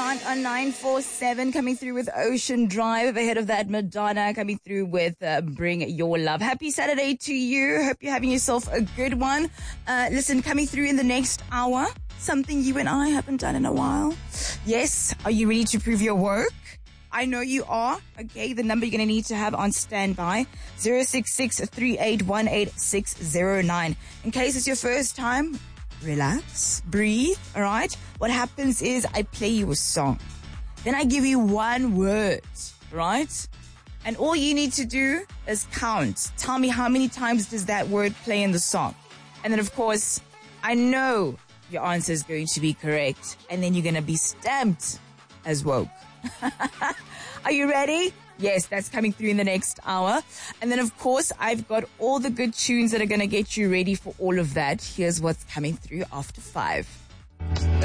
tonight on 947, coming through with Ocean Drive. Ahead of that, Madonna coming through with Bring Your Love. Happy Saturday to you. Hope you're having yourself a good one. Listen, coming through in the next hour, something you and I haven't done in a while. Yes, are you ready to prove your work? I know you are. Okay, the number you're going to need to have on standby, 066-3818-609. In case it's your first time, relax, breathe, all right? What happens is I play you a song. Then I give you one word, right? And all you need to do is count. Tell me how many times does that word play in the song. And then, of course, I know your answer is going to be correct. And then you're going to be stamped as woke. Are you ready? Yes, that's coming through in the next hour. And then, of course, I've got all the good tunes that are going to get you ready for all of that. Here's what's coming through after 5.